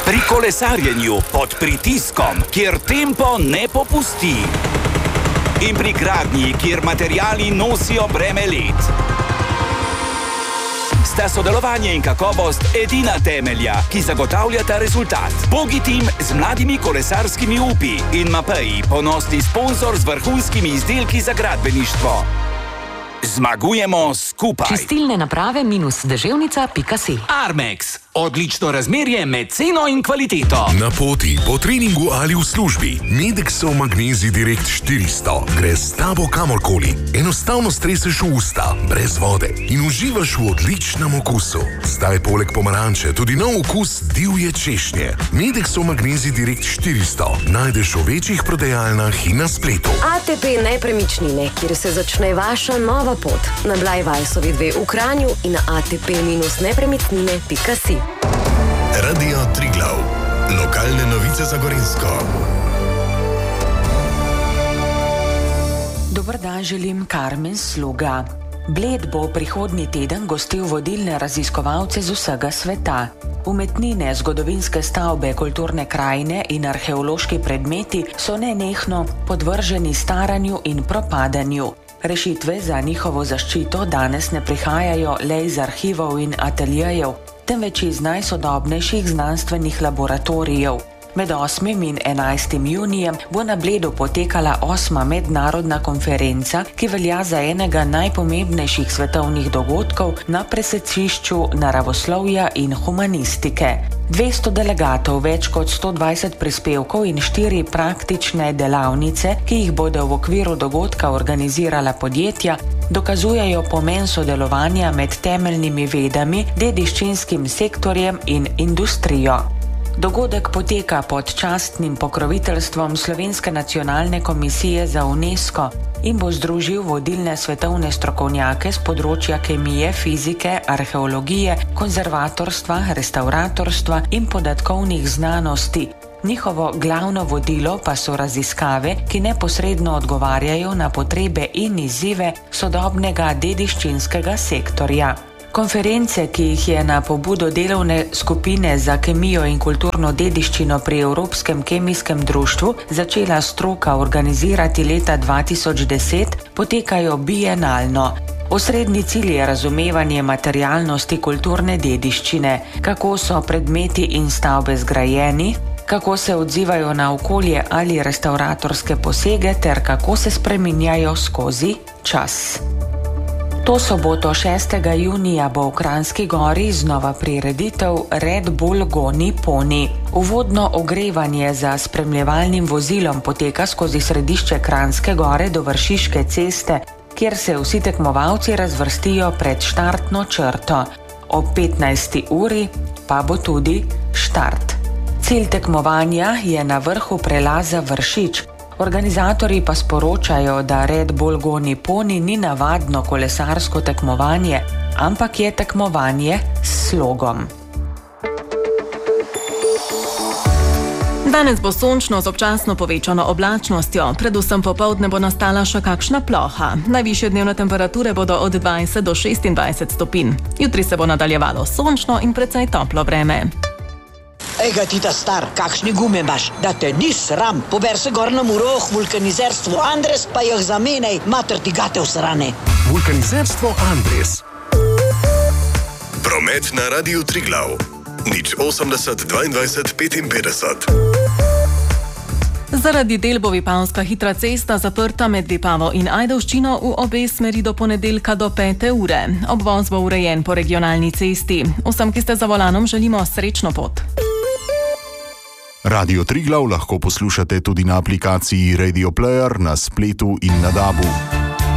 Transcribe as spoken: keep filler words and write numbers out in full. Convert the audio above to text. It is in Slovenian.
Pri kolesarjenju pod pritiskom, kjer tempo ne popusti. In pri gradnji, kjer materiali nosijo breme let. Sta sodelovanje in kakovost edina temelja, ki zagotavljata rezultat. Bogi tim z mladimi kolesarskimi upi in Mapei, ponosni sponzor z vrhunskimi izdelki za gradbeništvo. Zmagujemo skupaj. Čistilne naprave minus deževnica pika si. Armex. Odlično razmerje med ceno in kvaliteto. Na poti, po treningu ali v službi. Medexov Magnezij Direkt štiristo gre s tabo kamorkoli. Enostavno streseš v usta, brez vode in uživaš v odličnem okusu. Zdaj poleg pomaranče tudi nov okus divje češnje. Medexov Magnezij Direkt štiristo najdeš v večjih prodajalnah in na spletu. A T P Nepremičnine, kjer se začne vaša nova pot. Na Blajvajsovi dve v Kranju in na a t p nepremičnine pika si. Radio Triglav. Lokalne novice za Gorenjsko. Dober dan želim, Karmen Sluga. Bled bo prihodnji teden gostil vodilne raziskovalce z vsega sveta. Umetnine, zgodovinske stavbe, kulturne krajine in arheološki predmeti so nenehno podvrženi staranju in propadanju. Rešitve za njihovo zaščito danes ne prihajajo le iz arhivov in ateljejev, temveč iz najsodobnejših znanstvenih laboratorijev. Med osmim in enajstim junijem bo na Bledu potekala osma mednarodna konferenca, ki velja za enega najpomembnejših svetovnih dogodkov na presečišču naravoslovja in humanistike. dvesto delegatov, več kot sto dvajset prispevkov in štiri praktične delavnice, ki jih bodo v okviru dogodka organizirala podjetja, dokazujejo pomen sodelovanja med temeljnimi vedami, dediščinskim sektorjem in industrijo. Dogodek poteka pod častnim pokroviteljstvom Slovenske nacionalne komisije za UNESCO in bo združil vodilne svetovne strokovnjake z področja kemije, fizike, arheologije, konzervatorstva, restavratorstva in podatkovnih znanosti. Njihovo glavno vodilo pa so raziskave, ki neposredno odgovarjajo na potrebe in izzive sodobnega dediščinskega sektorja. Konference, ki jih je na pobudo delovne skupine za kemijo in kulturno dediščino pri Evropskem kemijskem društvu začela stroka organizirati leta dva tisoč deset, potekajo bienalno. Osrednji cilj je razumevanje materialnosti kulturne dediščine, kako so predmeti in stavbe zgrajeni, kako se odzivajo na okolje ali restavratorske posege ter kako se spreminjajo skozi čas. To soboto šestega junija bo v Kranjski Gori znova prireditev Red Bull Goni Poni. Uvodno ogrevanje za spremljevalnim vozilom poteka skozi središče Kranjske Gore do Vršiške ceste, kjer se vsi tekmovalci razvrstijo pred štartno črto. Ob petnajsti uri pa bo tudi štart. Cilj tekmovanja je na vrhu prelaza Vršič. Organizatorji pa sporočajo, da Red Bull Goni Poni ni navadno kolesarsko tekmovanje, ampak je tekmovanje s slogom. Danes bo sončno z občasno povečano oblačnostjo, predvsem popoldne bo nastala še kakšna ploha. Najvišje dnevne temperature bodo od dvajset do šestindvajset stopinj. Jutri se bo nadaljevalo sončno in precej toplo vreme. Ega ti ta star, kakšni gume imaš, da te ni sram. Pober se gor na Muroh, vulkanizerstvo Andres, pa jih zamenej, mater ti gate usrane. Vulkanizerstvo Andres. Promet na Radiu Triglav. Nič osemdeset dvaindvajset petinpetdeset. Zaradi del bo Vipavska hitra cesta zaprta med Vipavo in Ajdovščino v obe smeri do ponedeljka do pete ure. Obvoz bo urejen po regionalni cesti. Vsem, ki ste za volanom, želimo srečno pot. Radio Triglav lahko poslušate tudi na aplikaciji Radio Player, na spletu in na dabu.